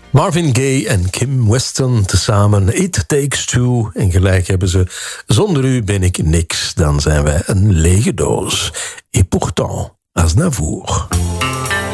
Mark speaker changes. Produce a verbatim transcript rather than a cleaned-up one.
Speaker 1: Marvin Gaye en Kim Weston tezamen, It Takes Two. En gelijk hebben ze, zonder u ben ik niks, dan zijn wij een lege doos. Et pourtant, Aznavour.